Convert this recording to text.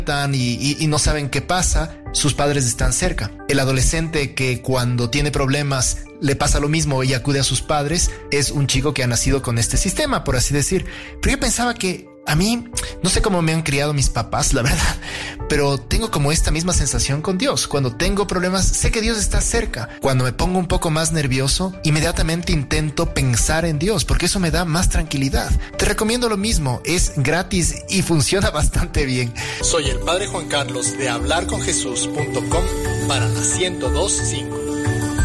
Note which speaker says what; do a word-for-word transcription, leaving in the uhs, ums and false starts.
Speaker 1: y, y, y no saben qué pasa, sus padres están cerca. El adolescente que cuando tiene problemas le pasa lo mismo y acude a sus padres, es un chico que ha nacido con este sistema, por así decir. Pero yo pensaba que a mí, no sé cómo me han criado mis papás, la verdad, pero tengo como esta misma sensación con Dios. Cuando tengo problemas, sé que Dios está cerca. Cuando me pongo un poco más nervioso, inmediatamente intento pensar en Dios, porque eso me da más tranquilidad. Te recomiendo lo mismo, es gratis y funciona bastante bien.
Speaker 2: Soy el Padre Juan Carlos de hablar con jesús punto com para la ciento dos punto cinco.